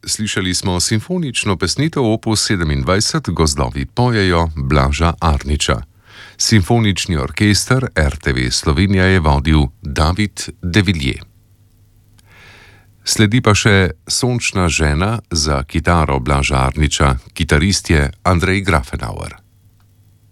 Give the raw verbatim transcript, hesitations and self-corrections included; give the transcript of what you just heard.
Slišali smo simfonično pesnitev opus sedemindvajset Gozdovi pojejo Blaža Arniča. Simfonični orkester R T V Slovenija je vodil David de Villiers. Sledi pa še Sončna žena za kitaro Blaža Arniča, kitarist je Andrej Grafenauer.